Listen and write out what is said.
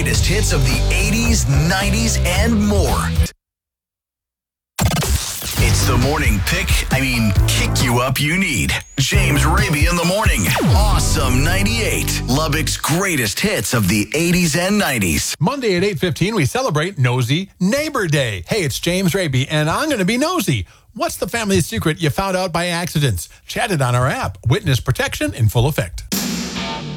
greatest hits of the 80s, 90s, and more. It's the morning kick you up you need. James Raby in the morning. Awesome 98. Lubbock's greatest hits of the 80s and 90s. Monday at 8:15, we celebrate Nosy Neighbor Day. Hey, it's James Raby, and I'm going to be nosy. What's the family secret you found out by accident? Chat it on our app. Witness protection in full effect.